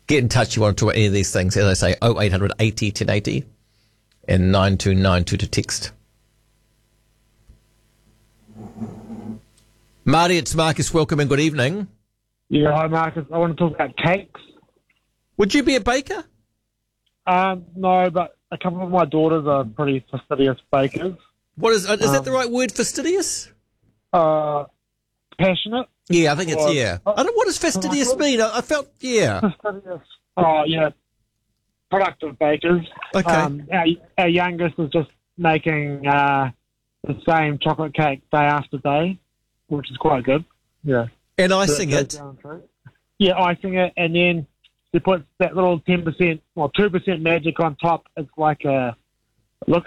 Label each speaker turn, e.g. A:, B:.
A: Get in touch if you want to talk about any of these things. As I say, 0800 80 1080 and 9292 to text. Marty, it's Marcus. Welcome and good evening.
B: Yeah, hi Marcus. I want to talk about cakes.
A: Would you be a baker?
B: No, but a couple of my daughters are pretty fastidious bakers.
A: What is that the right word, fastidious?
B: Passionate.
A: Yeah, I think it's, yeah. I don't know, what does fastidious mean? I felt, yeah.
B: Fastidious. Oh, yeah. Productive bakers.
A: Okay.
B: Our youngest is just making the same chocolate cake day after day, which is quite good. Yeah.
A: And icing it.
B: Yeah, icing it, and then she puts that little 10% or 2% magic on top. It's like it looks